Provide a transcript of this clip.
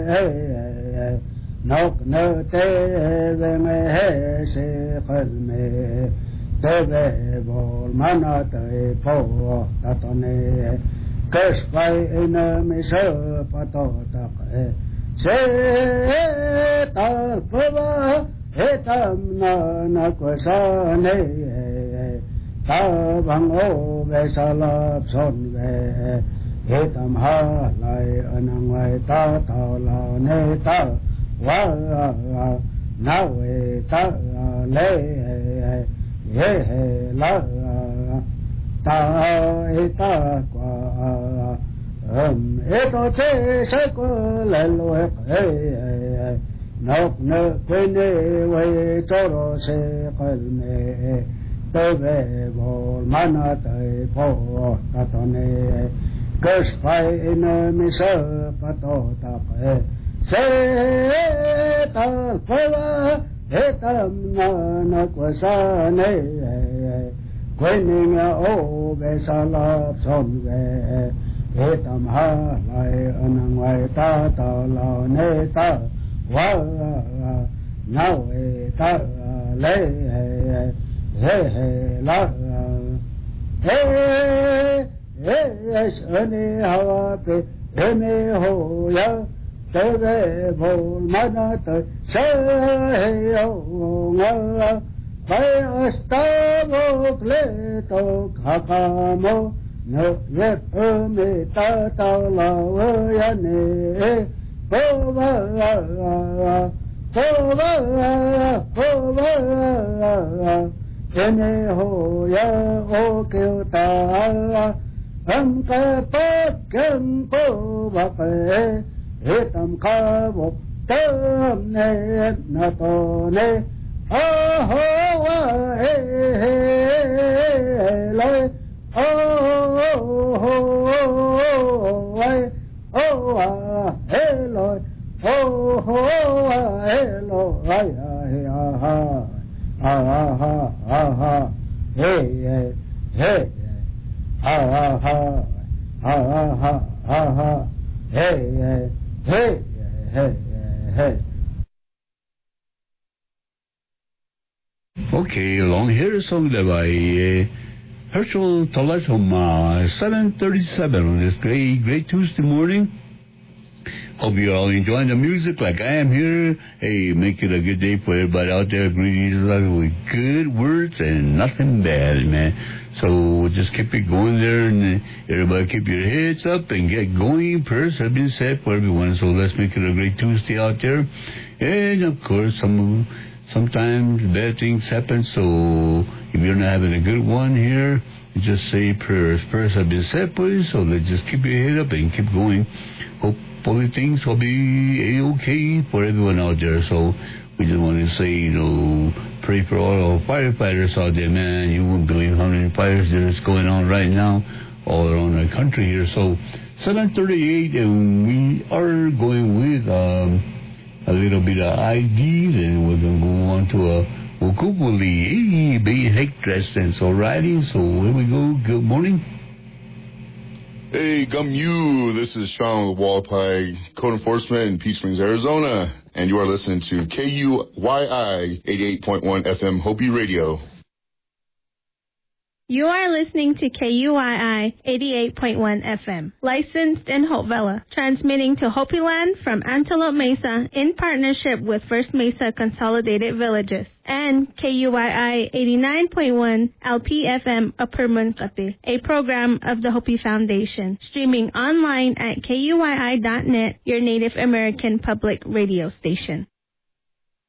نوك نتي مهش قلمي تبي بول مناتي فوق تطني كشفي إن مش بطوطق شيء طرفوا هتمنا نكوساني تابعو بسلاب صنبه هتم هالاي أنوي تا تالا نتا وا ناوي تا لي هي لا تا تا قا إتو تشكل الوق نوك نكني ويترو سقلمي تبي بول مناتي فوق تطني كشفي إن مسافة تقي سيت الفوا هتمنا نكوساني كويني أو بسلاب صنبه هتم هالاي أنوي تا تالا نتا وا ناوي تا لي هي لا يشأني هواك همي هو يا تبي بول منات شاهيونا فيستابوك لتوك حقامو نيفهمي تاتالا وياني فوبا فوبا فوبا إني هو يا أوكيوتا أم كم بوبا هتم كابو تم نتوني أهو لاي Okay, along here a song that by Herschel Talatoma, 7:37 on this great Tuesday morning. Hope you're all enjoying the music like I am here. Hey, make it a good day for everybody out there. Greetings with good words and nothing bad, man. So just keep it going there, and everybody keep your heads up and get going. Prayers have been said for everyone, so let's make it a great Tuesday out there. And of course, sometimes bad things happen, so if you're not having a good one here, just say prayers. Prayers have been said for you, so let's just keep your head up and keep going. Hopefully things will be okay for everyone out there. So we just want to say, pray for all the firefighters out there, man. You won't believe how many fires there's going on right now all around the country here. So 7:38, and we are going with a little bit of ID, then we're going to go on to a Ukubuli, being heck dressed and so riding. So here we go. Good morning. Hey, Gum You. This is Sean with Wallapai Code Enforcement in Peach Springs, Arizona. And you are listening to KUYI 88.1 FM Hopi Radio. You are listening to KUYI 88.1 FM, licensed in Hope Valley, transmitting to Hopi Land from Antelope Mesa in partnership with First Mesa Consolidated Villages, and KUYI 89.1 LPFM Upper Munkate, a program of the Hopi Foundation, streaming online at KUYI.net, your Native American public radio station.